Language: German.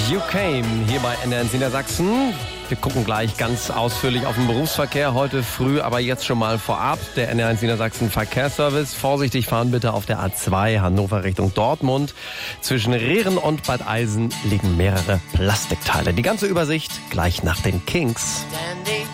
You Came hier bei NDR Niedersachsen. Wir gucken gleich ganz ausführlich auf den Berufsverkehr heute früh, aber jetzt schon mal vorab der NDR Niedersachsen Verkehrsservice. Vorsichtig fahren bitte auf der A2 Hannover Richtung Dortmund. Zwischen Rehren und Bad Eisen liegen mehrere Plastikteile. Die ganze Übersicht gleich nach den Kings.